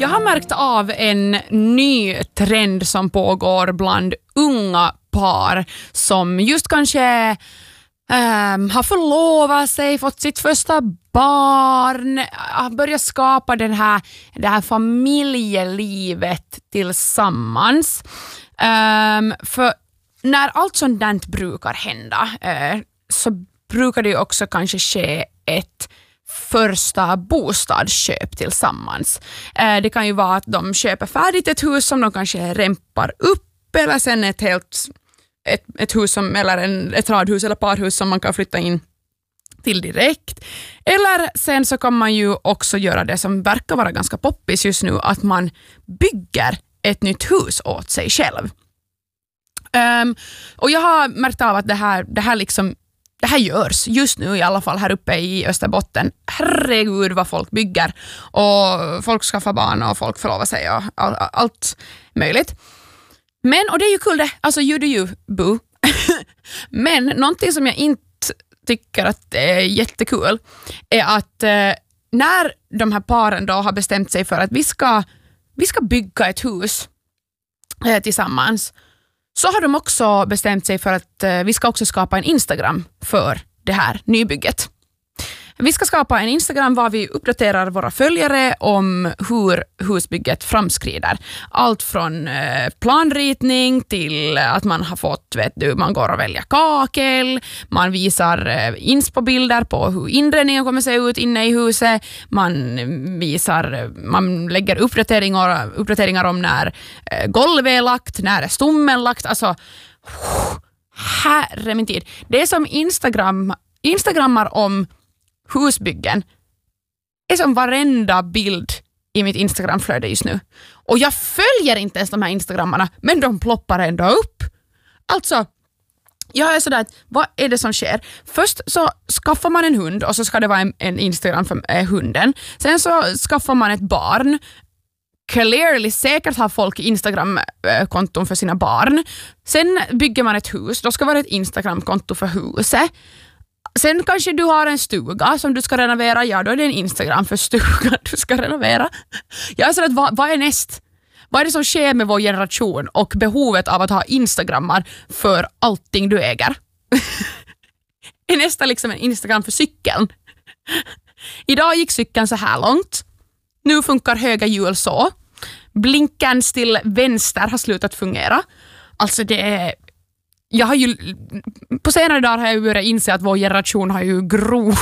Jag har märkt av en ny trend som pågår bland unga par som just kanske har förlovat sig, fått sitt första barn, har börjat skapa det här familjelivet tillsammans. För när allt sånt där brukar hända så brukar det ju också kanske ske ett första bostadsköp tillsammans. Det kan ju vara att de köper färdigt ett hus som de kanske rämpar upp, eller sen ett hus som, eller ett radhus eller parhus som man kan flytta in till direkt. Eller sen så kan man ju också göra det som verkar vara ganska poppis just nu, att man bygger ett nytt hus åt sig själv. Och jag har märkt av att det här görs just nu, i alla fall här uppe i Österbotten. Herregud vad folk bygger, och folk skaffar barn och folk förlovar sig och allt möjligt. Men, och det är ju kul det, alltså you do you, boo. Men någonting som jag inte tycker att är jättekul är att när de här paren då har bestämt sig för att vi ska bygga ett hus tillsammans, så har de också bestämt sig för att vi ska också skapa en Instagram för det här nybygget. Vi ska skapa en Instagram var vi uppdaterar våra följare om hur husbygget framskrider. Allt från planritning till att man har fått, man går och väljer kakel, man visar inspo-bilder på hur inredningen kommer se ut inne i huset, man lägger uppdateringar om när golvet är lagt, när är stommen lagt, alltså herre min tid. Det är som Instagrammar om husbyggen är som varenda bild i mitt Instagramflöde just nu. Och jag följer inte ens de här Instagrammarna, men de ploppar ändå upp. Alltså, jag är sådär att, vad är det som sker? Först så skaffar man en hund och så ska det vara en Instagram för hunden. Sen så skaffar man ett barn. Clearly, säkert har folk Instagram-konton för sina barn. Sen bygger man ett hus, då ska det vara ett Instagram-konto för huset. Sen kanske du har en stuga som du ska renovera. Ja, då är det en Instagram för stugan du ska renovera. Jag är så att vad är näst? Vad är det som sker med vår generation och behovet av att ha Instagrammar för allting du äger? Är nästa liksom en Instagram för cykeln? Idag gick cykeln så här långt. Nu funkar höga hjul så. Blinkens till vänster har slutat fungera. Alltså det är... Jag har ju, på senare dagar har jag börjat inse att vår generation har ju